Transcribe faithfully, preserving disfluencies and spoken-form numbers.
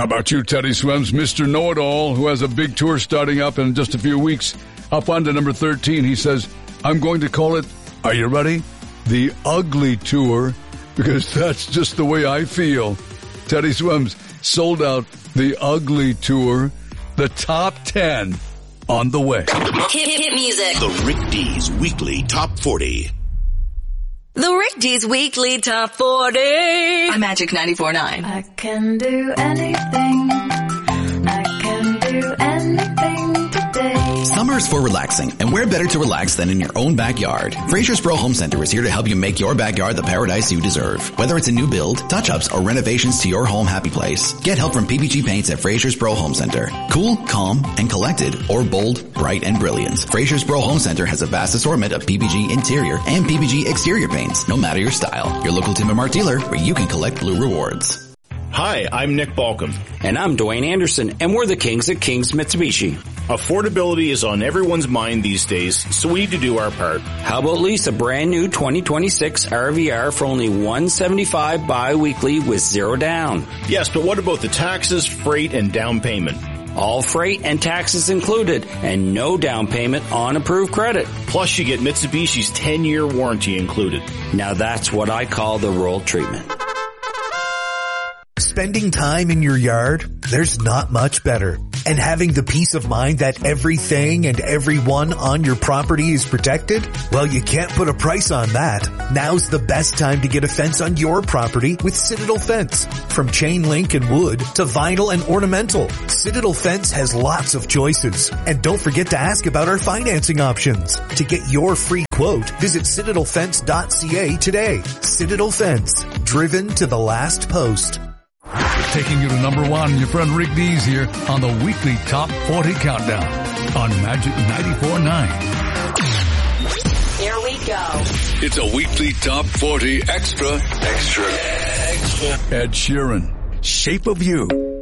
about you, Teddy Swims, Mister Know-It-All, who has a big tour starting up in just a few weeks? Up on to number thirteen, he says, I'm going to call it, are you ready? The Ugly Tour, because that's just the way I feel. Teddy Swims sold out the Ugly Tour, the top ten on the way. Hit, hit music. The Rick D's Weekly Top forty. The Rick D's Weekly Top forty. On Magic ninety-four point nine. I can do anything. I can do anything today. Summer's for relaxing, and where better to relax than in your own backyard? Fraser's Pro Home Center is here to help you make your backyard the paradise you deserve. Whether it's a new build, touch-ups, or renovations to your home happy place, get help from P P G Paints at Fraser's Pro Home Center. Cool, calm, and collected, or bold, bright, and brilliant. Fraser's Pro Home Center has a vast assortment of P P G interior and P P G exterior paints, no matter your style. Your local Tim and Mark dealer, where you can collect blue rewards. Hi, I'm Nick Balcom. And I'm Dwayne Anderson, and we're the Kings at Kings Mitsubishi. Affordability is on everyone's mind these days, so we need to do our part. How about lease a brand new twenty twenty-six R V R for only one hundred seventy-five dollars bi-weekly with zero down? Yes, but what about the taxes, freight, and down payment? All freight and taxes included, and no down payment on approved credit. Plus, you get Mitsubishi's ten-year warranty included. Now that's what I call the rural treatment. Spending time in your yard, there's not much better. And having the peace of mind that everything and everyone on your property is protected? Well, you can't put a price on that. Now's the best time to get a fence on your property with Citadel Fence. From chain link and wood to vinyl and ornamental, Citadel Fence has lots of choices. And don't forget to ask about our financing options. To get your free quote, visit citadel fence dot c a today. Citadel Fence, driven to the last post. Taking you to number one, your friend Rick D's here on the weekly Top forty Countdown on Magic ninety-four point nine. Here we go. It's a weekly Top forty Extra, Extra, Extra. Ed Sheeran, Shape of You.